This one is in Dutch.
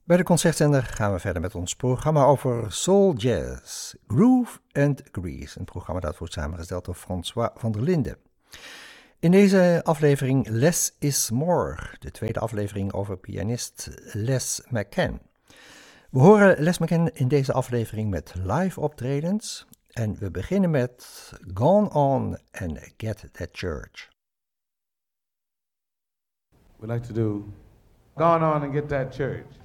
Bij de Concertzender gaan we verder met ons programma over soul jazz, Groove and Grease. Een programma dat wordt samengesteld door François van der Linden. In deze aflevering Less is More, de tweede aflevering over pianist Les McCann. We horen Les McCann in deze aflevering met live optredens en we beginnen met Gone On and Get That Church. We'd like to do Gone On and Get That Church.